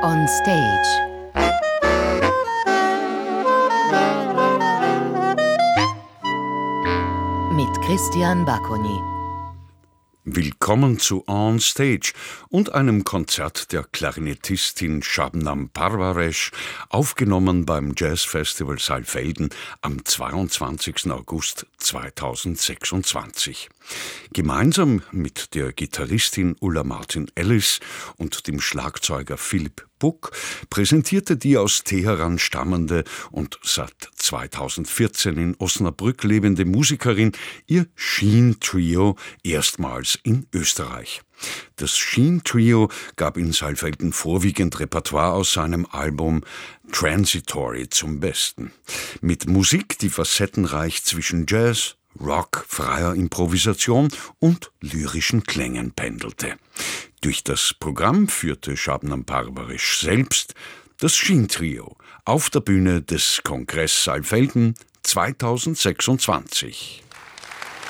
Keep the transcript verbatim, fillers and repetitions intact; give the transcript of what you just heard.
On Stage. Mit Christian Bacconi. Willkommen zu On Stage und einem Konzert der Klarinettistin Shabnam Parvaresh, aufgenommen beim Jazzfestival Saalfelden am zweiundzwanzigsten August zweitausendsechsundzwanzig. Gemeinsam mit der Gitarristin Ulla Martin-Ellis und dem Schlagzeuger Philipp Buck präsentierte die aus Teheran stammende und seit zweitausendvierzehn in Osnabrück lebende Musikerin ihr Sheen Trio erstmals in Österreich. Das Sheen Trio gab in Saalfelden vorwiegend Repertoire aus seinem Album Transitory zum Besten. Mit Musik, die facettenreich zwischen Jazz, Rock, freier Improvisation und lyrischen Klängen pendelte. Durch das Programm führte Shabnam Parvaresh selbst das Sheen Trio auf der Bühne des Kongress Saalfelden zweitausendsechsundzwanzig.